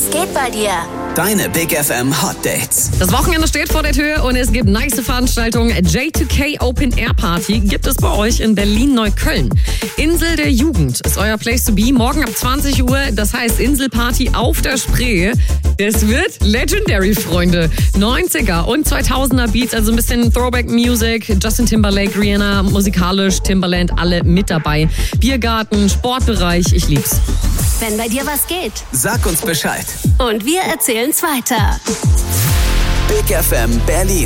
geht bei dir? Deine Big FM Hot Dates. Das Wochenende steht vor der Tür und es gibt nice Veranstaltungen. J2K Open Air Party gibt es bei euch in Berlin-Neukölln. Insel der Jugend ist euer Place to be. Morgen ab 20 Uhr, das heißt Inselparty auf der Spree. Es wird legendary, Freunde. 90er und 2000er Beats, also ein bisschen Throwback-Music. Justin Timberlake, Rihanna, musikalisch, Timbaland, alle mit dabei. Biergarten, Sportbereich, ich lieb's. Wenn bei dir was geht. Sag uns Bescheid. Und wir erzählen's weiter. Big FM Berlin.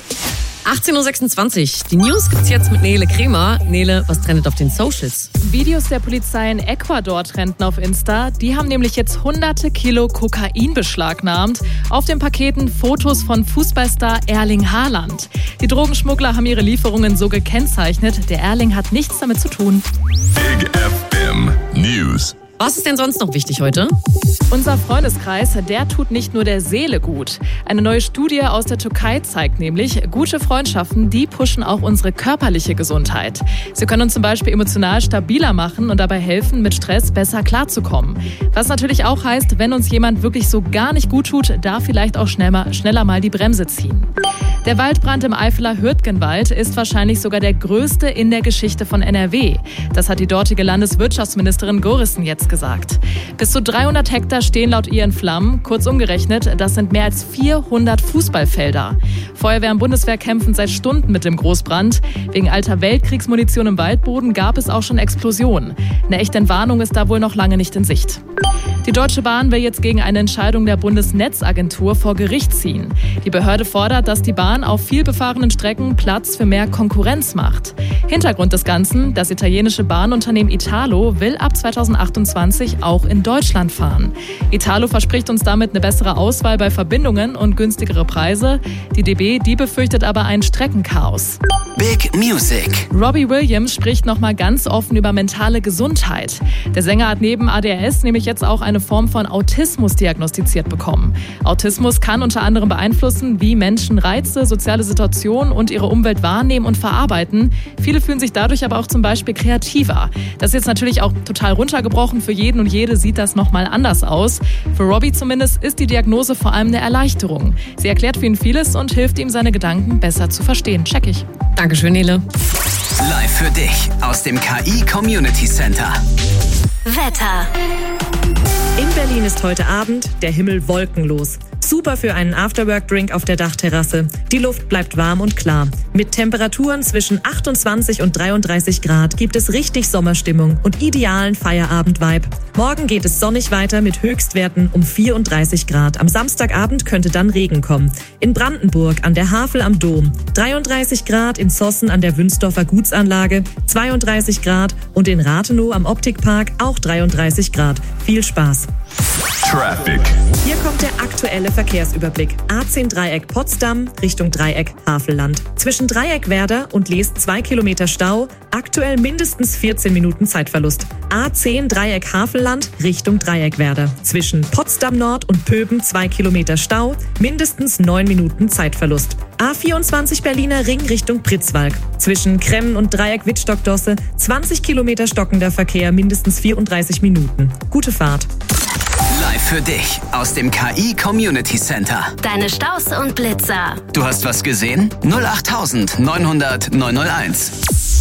18.26 Uhr. Die News gibt's jetzt mit Nele Kremer. Nele, was trendet auf den Socials? Videos der Polizei in Ecuador trenden auf Insta. Die haben nämlich jetzt hunderte Kilo Kokain beschlagnahmt. Auf den Paketen Fotos von Fußballstar Erling Haaland. Die Drogenschmuggler haben ihre Lieferungen so gekennzeichnet. Der Erling hat nichts damit zu tun. Big FM News. Was ist denn sonst noch wichtig heute? Unser Freundeskreis, der tut nicht nur der Seele gut. Eine neue Studie aus der Türkei zeigt nämlich, gute Freundschaften, die pushen auch unsere körperliche Gesundheit. Sie können uns zum Beispiel emotional stabiler machen und dabei helfen, mit Stress besser klarzukommen. Was natürlich auch heißt, wenn uns jemand wirklich so gar nicht gut tut, da vielleicht auch schneller mal die Bremse ziehen. Der Waldbrand im Eifeler Hürtgenwald ist wahrscheinlich sogar der größte in der Geschichte von NRW. Das hat die dortige Landeswirtschaftsministerin Gorissen jetzt gesagt. Bis zu 300 Hektar stehen laut ihr in Flammen. Kurz umgerechnet, das sind mehr als 400 Fußballfelder. Feuerwehr und Bundeswehr kämpfen seit Stunden mit dem Großbrand. Wegen alter Weltkriegsmunition im Waldboden gab es auch schon Explosionen. Eine echte Entwarnung ist da wohl noch lange nicht in Sicht. Die Deutsche Bahn will jetzt gegen eine Entscheidung der Bundesnetzagentur vor Gericht ziehen. Die Behörde fordert, dass die Bahn auf vielbefahrenen Strecken Platz für mehr Konkurrenz macht. Hintergrund des Ganzen: Das italienische Bahnunternehmen Italo will ab 2028 auch in Deutschland fahren. Italo verspricht uns damit eine bessere Auswahl bei Verbindungen und günstigere Preise. Die DB, die befürchtet aber ein Streckenchaos. Big Music. Robbie Williams spricht nochmal ganz offen über mentale Gesundheit. Der Sänger hat neben ADHS nämlich jetzt auch eine Form von Autismus diagnostiziert bekommen. Autismus kann unter anderem beeinflussen, wie Menschen Reize, soziale Situationen und ihre Umwelt wahrnehmen und verarbeiten. Viele fühlen sich dadurch aber auch zum Beispiel kreativer. Das ist jetzt natürlich auch total runtergebrochen. Für jeden und jede sieht das nochmal anders aus. Für Robbie zumindest ist die Diagnose vor allem eine Erleichterung. Sie erklärt für ihn vieles und hilft ihm, seine Gedanken besser zu verstehen. Check ich. Dankeschön, Nele. Live für dich aus dem KI Community Center. Wetter. In Berlin ist heute Abend der Himmel wolkenlos. Super für einen Afterwork-Drink auf der Dachterrasse. Die Luft bleibt warm und klar. Mit Temperaturen zwischen 28 und 33 Grad gibt es richtig Sommerstimmung und idealen Feierabend-Vibe. Morgen geht es sonnig weiter mit Höchstwerten um 34 Grad. Am Samstagabend könnte dann Regen kommen. In Brandenburg an der Havel am Dom 33 Grad, in Zossen an der Wünsdorfer Gutsanlage 32 Grad und in Rathenow am Optikpark auch 33 Grad. Viel Spaß! Traffic. Hier kommt der aktuelle Verkehrsüberblick. A10 Dreieck Potsdam Richtung Dreieck Havelland. Zwischen Dreieck Werder und Leest 2 Kilometer Stau. Aktuell mindestens 14 Minuten Zeitverlust. A10 Dreieck Havelland Richtung Dreieck Werder. Zwischen Potsdam Nord und Pöben 2 Kilometer Stau. Mindestens 9 Minuten Zeitverlust. A24 Berliner Ring Richtung Pritzwalk. Zwischen Kremmen und Dreieck Wittstock-Dosse 20 Kilometer stockender Verkehr, mindestens 34 Minuten. Gute Fahrt. Live für dich aus dem KI Community Center. Deine Staus und Blitzer. Du hast was gesehen? 08900 901.